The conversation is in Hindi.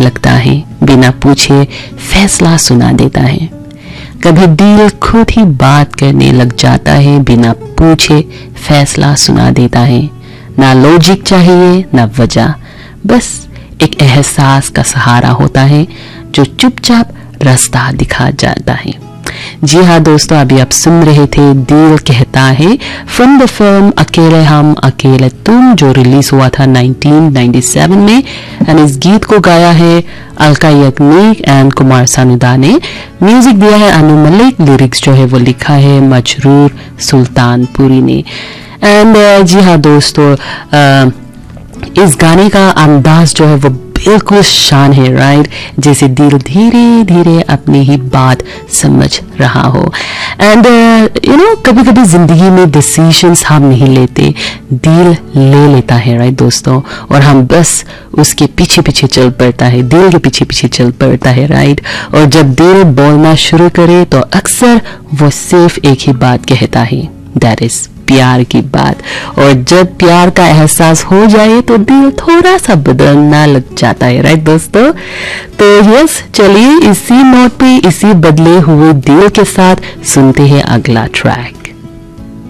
लगता है, बिना पूछे फैसला सुना देता है। कभी दिल खुद ही बात करने लग जाता है, बिना पूछे फैसला सुना देता है। ना लॉजिक चाहिए ना वजह, बस एक एहसास का सहारा होता है जो चुपचाप रास्ता दिखा जाता है। जी हाँ दोस्तों, अभी आप सुन रहे थे दिल कहता है फ्रॉम द फिल्म अकेले हम अकेले तुम, जो रिलीज हुआ था 1997 में। एंड इस गीत को गाया है अलका याग्निक एंड कुमार सानुदा ने। म्यूजिक दिया है अनु मलिक, लिरिक्स जो है वो लिखा है मजरूर सुल्तानपुरी ने। एंड जी हाँ दोस्तों, इस गाने का अंदाज जो है वो बिल्कुल शान है, राइट, जैसे दिल धीरे धीरे अपनी ही बात समझ रहा हो। एंड यू नो, कभी कभी जिंदगी में डिसीजंस हम नहीं लेते, दिल ले लेता है, राइट दोस्तों, और हम बस उसके पीछे पीछे चल पड़ता है, दिल के पीछे पीछे चल पड़ता है, राइट। और जब दिल बोलना शुरू करे तो अक्सर वो सिर्फ एक ही बात कहता है, दैट इज प्यार की बात। और जब प्यार का एहसास हो जाए तो दिल थोड़ा सा बदलना लग जाता है, राइट दोस्तों। तो यस, चलिए इसी नोट पे, इसी बदले हुए दिल के साथ सुनते हैं अगला ट्रैक।